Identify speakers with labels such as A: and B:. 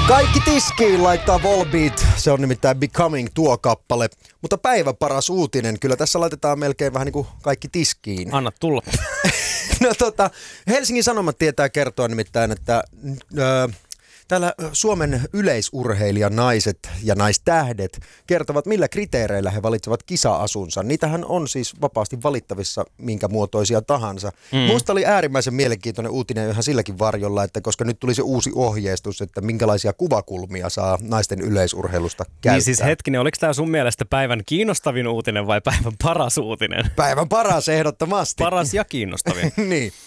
A: Kaikki tiskiin laittaa Volbeat, se on nimittäin Becoming tuo kappale. Mutta päivän paras uutinen, kyllä tässä laitetaan melkein vähän niin kuin kaikki tiskiin.
B: Anna tulla.
A: No Helsingin Sanomat tietää kertoa nimittäin, että täällä Suomen yleisurheilijanaiset ja naistähdet kertovat, millä kriteereillä he valitsevat kisa-asunsa. Niitähän on siis vapaasti valittavissa minkä muotoisia tahansa. Minusta oli äärimmäisen mielenkiintoinen uutinen ihan silläkin varjolla, että koska nyt tuli se uusi ohjeistus, että minkälaisia kuvakulmia saa naisten yleisurheilusta käyttää.
B: Niin siis hetkinen, oliko tämä sun mielestä päivän kiinnostavin uutinen vai päivän paras uutinen?
A: Päivän paras ehdottomasti.
B: Paras ja kiinnostavin.
A: Niin.